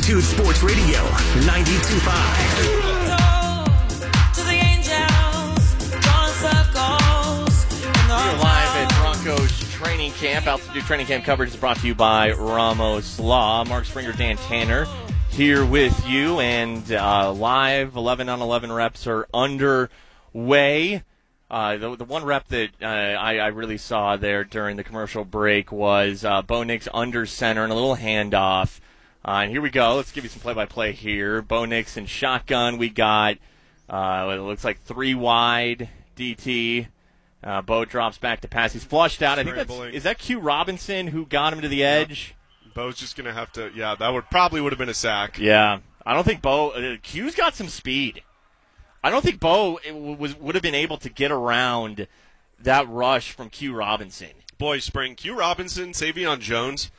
Altitude Sports Radio, 92.5. We're live at Broncos training camp. Altitude training camp coverage is brought to you by Ramos Law. Mark Springer, Dan Tanner here with you, and live 11-on-11 reps are underway. The one rep that I really saw there during the commercial break was Bo Nix under center and a little handoff. And here we go. Let's give you some play-by-play here. Bo Nix in shotgun. We got, it looks like 3 wide DT. Bo drops back to pass. He's flushed out. I think is that Q Robinson who got him to the edge? Yep. Bo's just going to have to, that would have been a sack. Yeah. I don't think Bo, Q's got some speed. I don't think Bo would have been able to get around that rush from Q Robinson. Boy, Spring, Q Robinson, Savion Jones,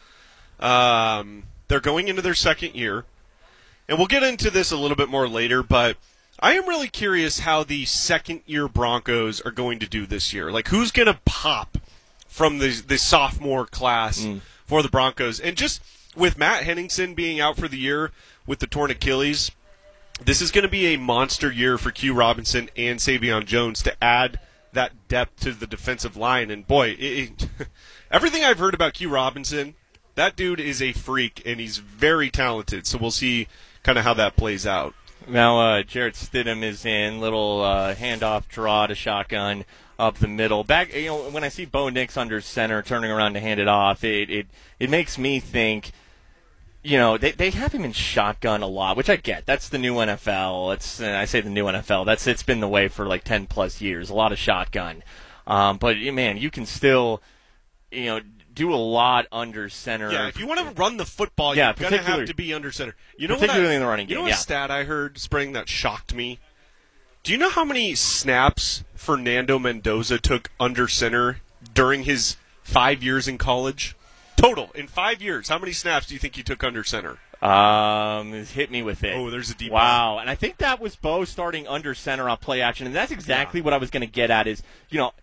they're going into their second year. And we'll get into this a little bit more later, but I am really curious how the second-year Broncos are going to do this year. Like, who's going to pop from the sophomore class for the Broncos? And just with Matt Henningsen being out for the year with the torn Achilles, this is going to be a monster year for Q Robinson and Savion Jones to add that depth to the defensive line. And, boy, everything I've heard about Q Robinson, that dude is a freak, and he's very talented. So we'll see kind of how that plays out. Now, Jarrett Stidham is in, little handoff draw to shotgun up the middle. Back, when I see Bo Nix under center turning around to hand it off, it makes me think, they have him in shotgun a lot, which I get. That's the new NFL. I say the new NFL. It's been the way for like 10+ years. A lot of shotgun, but man, you can still, do a lot under center. Yeah, if you want to run the football, you're going to have to be under center. Particularly in the running game. You know what stat I heard, Spring, that shocked me? Do you know how many snaps Fernando Mendoza took under center during his 5 years in college? Total, in 5 years, how many snaps do you think he took under center? Hit me with it. Oh, there's a deep Wow, and I think that was Bo starting under center on play action, and that's exactly what I was going to get at is,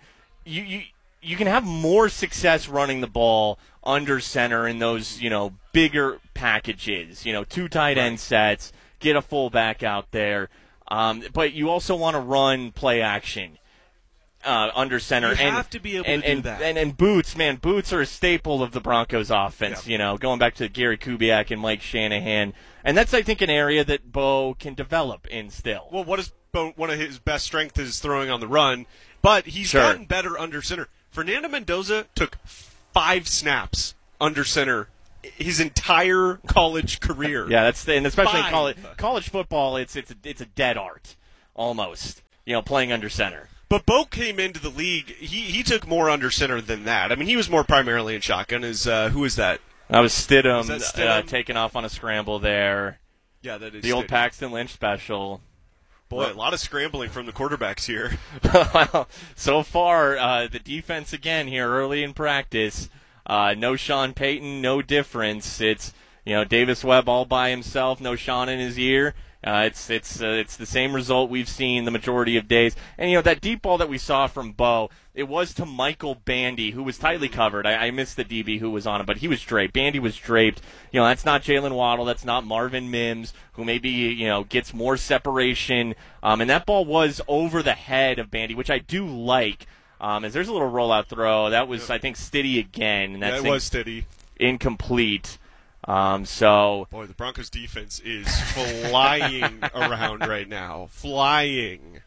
you can have more success running the ball under center in those, bigger packages, 2 tight end sets, get a fullback out there. But you also want to run play action under center. You have to be able to do that. And boots are a staple of the Broncos offense, going back to Gary Kubiak and Mike Shanahan. And that's, I think, an area that Bo can develop in still. Well, what is Bo, one of his best strengths is throwing on the run, but he's gotten better under center. Fernando Mendoza took 5 snaps under center his entire college career. Yeah, and especially in college football, it's a dead art almost. Playing under center. But Bo came into the league. He took more under center than that. I mean, he was more primarily in shotgun. Who is that? That was Stidham, taking off on a scramble there. Yeah, that is the old Paxton Lynch special. Boy, a lot of scrambling from the quarterbacks here. Well, so far, the defense again here early in practice. No Sean Payton, no difference. It's Davis Webb all by himself, no Sean in his ear. It's the same result we've seen the majority of days. And that deep ball that we saw from Bo, it was to Michael Bandy, who was tightly covered. I missed the DB who was on him, but he was draped. Bandy was draped. That's not Jalen Waddle. That's not Marvin Mims, who maybe gets more separation. And that ball was over the head of Bandy, which I do like. As there's a little rollout throw. That was, I think, Stiddy again. And that was Stiddy. Incomplete. Boy, the Broncos defense is flying around right now. Flying.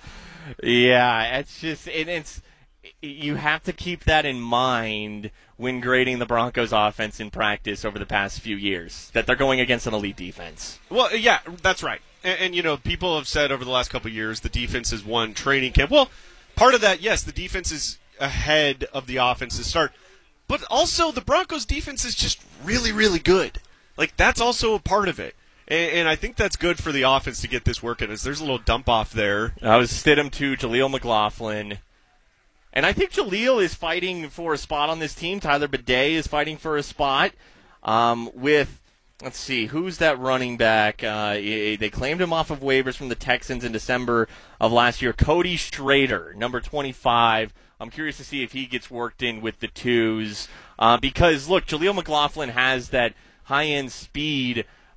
Yeah, it's just you have to keep that in mind when grading the Broncos offense in practice over the past few years, that they're going against an elite defense. Well, yeah, that's right. And people have said over the last couple of years the defense has won training camp. Well, part of that, yes, the defense is ahead of the offense to start. But also, the Broncos' defense is just really, really good. Like, that's also a part of it. And I think that's good for the offense to get this working, as there's a little dump-off there. That was Stidham to Jaleel McLaughlin. And I think Jaleel is fighting for a spot on this team. Tyler Bidet is fighting for a spot with, let's see, who's that running back? They claimed him off of waivers from the Texans in December of last year. Cody Schrader, number 25. I'm curious to see if he gets worked in with the twos. Because, look, Jaleel McLaughlin has that high-end speed,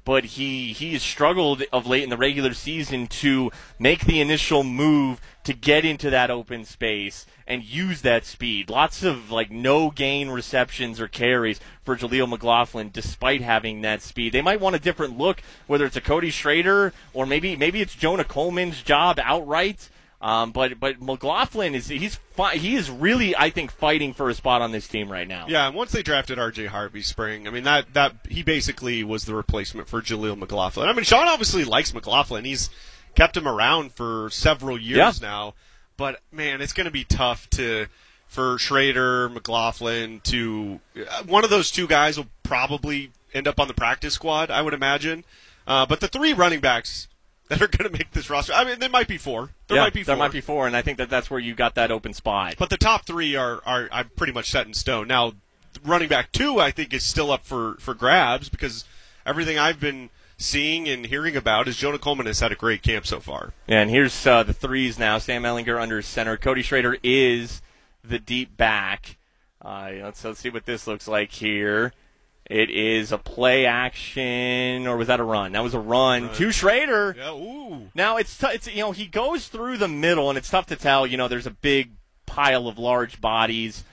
but he has struggled of late in the regular season to make the initial move to get into that open space and use that speed. Lots of no gain receptions or carries for Jaleel McLaughlin despite having that speed. They might want a different look, whether it's a Cody Schrader or maybe it's Jonah Coleman's job outright. But McLaughlin he is really, I think, fighting for a spot on this team right now. Yeah, and once they drafted R.J. Harvey spring, I mean that he basically was the replacement for Jaleel McLaughlin. I mean, Sean obviously likes McLaughlin. He's kept him around for several years now. But man, it's going to be tough for Schrader, McLaughlin to one of those two guys will probably end up on the practice squad, I would imagine. But the three running backs that are going to make this roster, I mean, there might be four. There might be four, and I think that's where you got that open spot. But the top three are pretty much set in stone. Now, running back 2, I think, is still up for grabs because everything I've been seeing and hearing about is Jonah Coleman has had a great camp so far. Yeah, and here's the threes now. Sam Ehlinger under center. Cody Schrader is the deep back. Let's see what this looks like here. It is a play action, or was that a run? That was a run to Schrader. Yeah, ooh. Now it's he goes through the middle, and it's tough to tell. There's a big pile of large bodies.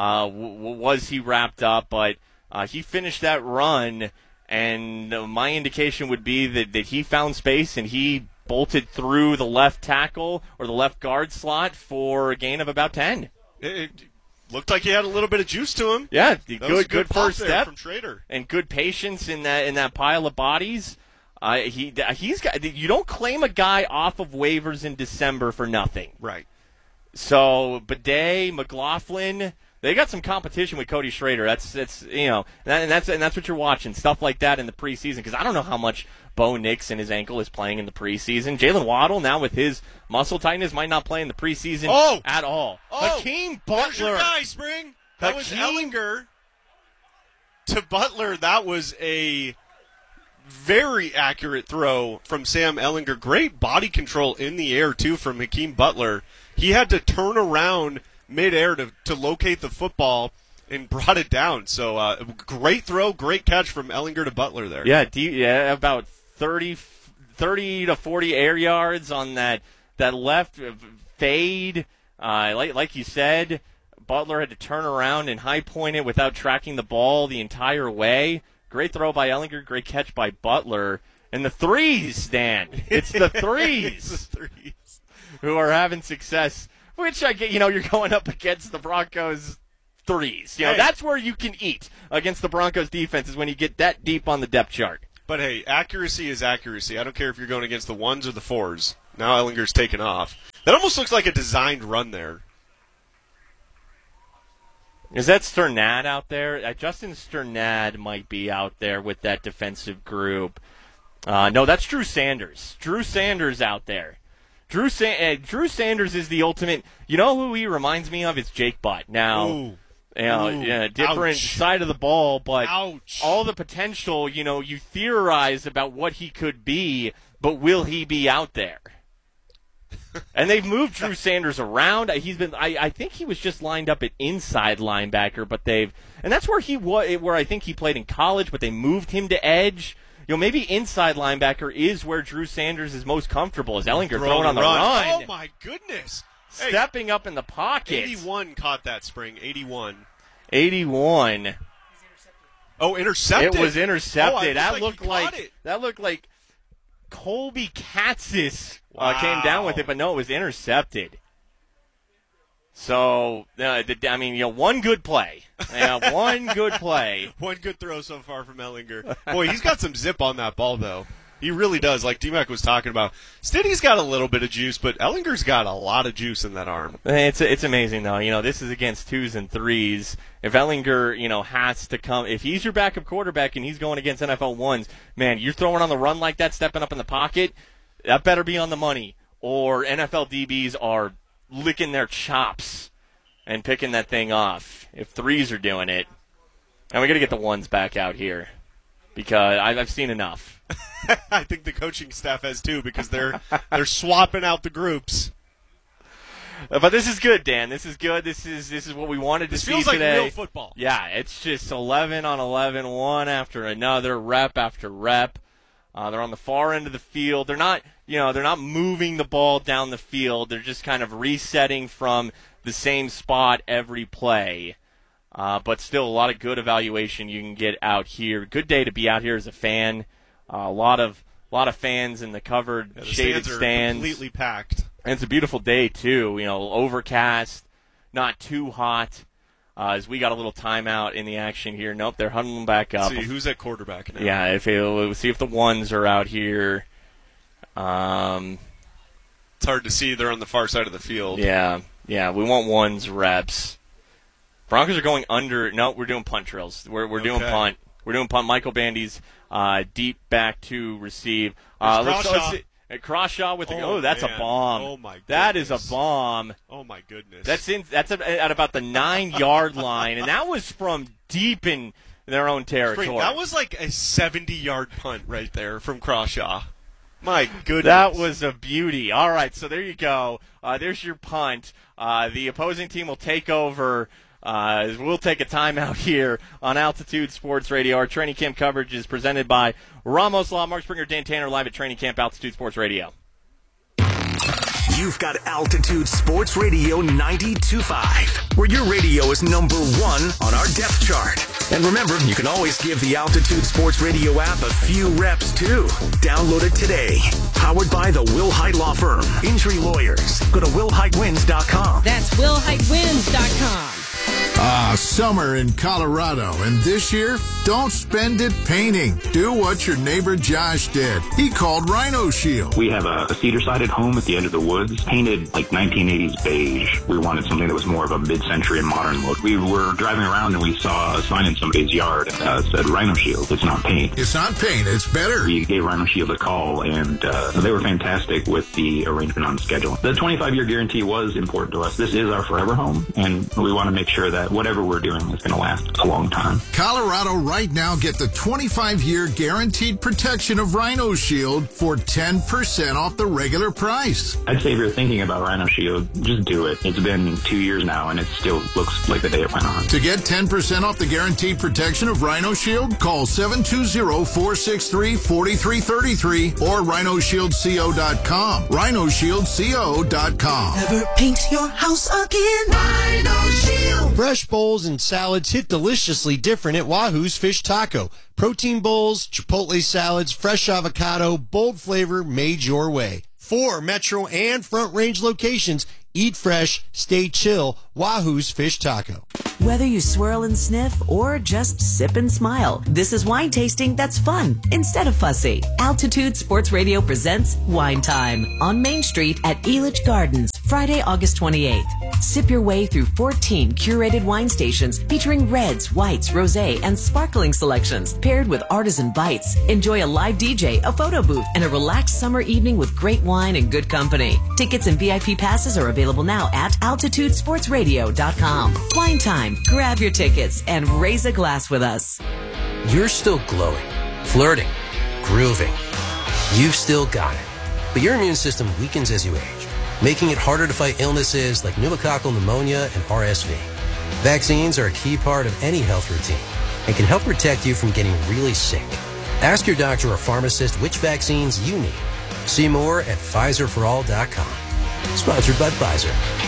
Was he wrapped up? But he finished that run, and my indication would be that he found space and he bolted through the left tackle or the left guard slot for a gain of about 10. It looked like he had a little bit of juice to him. Yeah, good first step from Schrader, and good patience in that pile of bodies. He's got. You don't claim a guy off of waivers in December for nothing, right? So Bidet, McLaughlin, they got some competition with Cody Schrader. That's that's what you're watching, stuff like that in the preseason. Because I don't know how much Bo Nix and his ankle is playing in the preseason. Jalen Waddle now with his muscle tightness might not play in the preseason at all. Hakeem Butler, there's your guy, Spring. That was Ehlinger to Butler. That was a very accurate throw from Sam Ehlinger. Great body control in the air too from Hakeem Butler. He had to turn around midair to locate the football and brought it down. So great throw, great catch from Ehlinger to Butler there. Yeah, about 30 to 40 air yards on that left fade. Like you said, Butler had to turn around and high point it without tracking the ball the entire way. Great throw by Ehlinger, great catch by Butler. And the threes, Dan. It's the threes. It's the threes who are having success, which I get, you're going up against the Broncos threes. That's where you can eat against the Broncos defense is when you get that deep on the depth chart. But hey, accuracy is accuracy. I don't care if you're going against the 1s or the 4s. Now Ehlinger's taken off. That almost looks like a designed run there. Is that Sternad out there? Justin Sternad might be out there with that defensive group. No, that's Drew Sanders. Drew Sanders out there. Drew Sanders is the ultimate. You know who he reminds me of? It's Jake Butt. Now, different side of the ball, but all the potential. You theorize about what he could be, but will he be out there? And they've moved Drew Sanders around. He's been. I think he was just lined up at inside linebacker, but and that's where he was. Where I think he played in college, but they moved him to edge. Maybe inside linebacker is where Drew Sanders is most comfortable. As Ehlinger throwing on the run. Oh my goodness! Stepping up in the pocket. 81 caught that Spring. 81. 81. Oh, intercepted. It was intercepted. That looked like Colby Katzis came down with it, but no, it was intercepted. So, one good play. One good play. One good throw so far from Ehlinger. Boy, he's got some zip on that ball, though. He really does, like D-Mac was talking about. Stiddy's got a little bit of juice, but Ehlinger's got a lot of juice in that arm. It's amazing, though. This is against 2s and 3s. If Ehlinger, has to come, if he's your backup quarterback and he's going against NFL 1s, man, you're throwing on the run like that, stepping up in the pocket, that better be on the money. Or NFL DBs are licking their chops and picking that thing off if 3s are doing it. And we got to get the 1s back out here because I've seen enough. I think the coaching staff has too because they're swapping out the groups. But this is good, Dan. This is good. This is what we wanted to see today. This feels like real football. Yeah, it's just 11 on 11, one after another, rep after rep. They're on the far end of the field. They're not moving the ball down the field. They're just kind of resetting from the same spot every play. But still, a lot of good evaluation you can get out here. Good day to be out here as a fan. A lot of fans in the covered shaded stands. Completely packed. And it's a beautiful day too. Overcast, not too hot. As we got a little timeout in the action here. Nope, they're huddling back up. See who's at quarterback now. Yeah, we'll see if the ones are out here. It's hard to see. They're on the far side of the field. Yeah, we want ones reps. Broncos are going under. No, we're doing punt drills. We're doing punt. We're doing punt. Michael Bandy's deep back to receive. Let's see. Croshaw with that's a bomb. Oh my goodness. That is a bomb. Oh my goodness. That's at about the 9-yard line, and that was from deep in their own territory. That was like a 70-yard punt right there from Croshaw. My goodness. That was a beauty. All right, so there you go. There's your punt. The opposing team will take over. We'll take a timeout here on Altitude Sports Radio. Our training camp coverage is presented by Ramos Law. Mark Springer, Dan Tanner, live at Training Camp Altitude Sports Radio. You've got Altitude Sports Radio 92.5, where your radio is number one on our depth chart. And remember, you can always give the Altitude Sports Radio app a few reps, too. Download it today. Powered by the Will Height Law Firm. Injury lawyers. Go to willheightwins.com. That's willheightwins.com. Summer in Colorado, and this year, don't spend it painting. Do what your neighbor Josh did. He called Rhino Shield. We have a cedar-sided home at the end of the woods, painted like 1980s beige. We wanted something that was more of a mid-century and modern look. We were driving around and we saw a sign in somebody's yard that said Rhino Shield. It's not paint. It's not paint. It's better. We gave Rhino Shield a call, and they were fantastic with the arrangement on schedule. The 25-year guarantee was important to us. This is our forever home, and we want to make sure that whatever we're doing is going to last a long time. Colorado right now, get the 25-year guaranteed protection of Rhino Shield for 10% off the regular price. I'd say if you're thinking about Rhino Shield, just do it. It's been 2 years now, and it still looks like the day it went on. To get 10% off the guaranteed protection of Rhino Shield, call 720-463-4333 or rhinoshieldco.com. rhinoshieldco.com. Ever paint your house again? Rhino Shield. Fresh bowls and salads hit deliciously different at Wahoo's Fish Taco. Protein bowls, chipotle salads, fresh avocado, bold flavor made your way. 4 Metro and Front Range locations. Eat fresh, stay chill. Wahoo's Fish Taco. Whether you swirl and sniff or just sip and smile, this is wine tasting that's fun instead of fussy. Altitude Sports Radio presents Wine Time on Main Street at Elitch Gardens, Friday, August 28th. Sip your way through 14 curated wine stations featuring reds, whites, rosé, and sparkling selections paired with artisan bites. Enjoy a live DJ, a photo booth, and a relaxed summer evening with great wine and good company. Tickets and VIP passes are available now at altitudesportsradio.com. Wine Time. Grab your tickets and raise a glass with us. You're still glowing, flirting, grooving. You've still got it. But your immune system weakens as you age, making it harder to fight illnesses like pneumococcal pneumonia and RSV. Vaccines are a key part of any health routine and can help protect you from getting really sick. Ask your doctor or pharmacist which vaccines you need. See more at PfizerForAll.com. Sponsored by Pfizer.